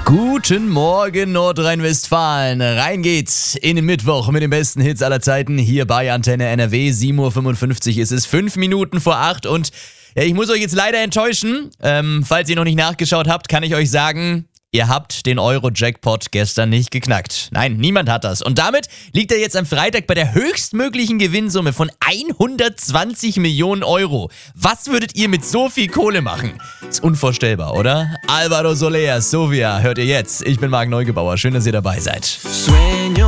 Guten Morgen Nordrhein-Westfalen. Rein geht's in den Mittwoch mit den besten Hits aller Zeiten hier bei Antenne NRW. 7.55 Uhr ist es, 5 Minuten vor 8 und ja, ich muss euch jetzt leider enttäuschen. Falls ihr noch nicht nachgeschaut habt, kann ich euch sagen, ihr habt den Euro-Jackpot gestern nicht geknackt. Nein, niemand hat das. Und damit liegt er jetzt am Freitag bei der höchstmöglichen Gewinnsumme von 120 Millionen Euro. Was würdet ihr mit so viel Kohle machen? Ist unvorstellbar, oder? Álvaro Soler, Sofia, hört ihr jetzt. Ich bin Marc Neugebauer. Schön, dass ihr dabei seid. Sueño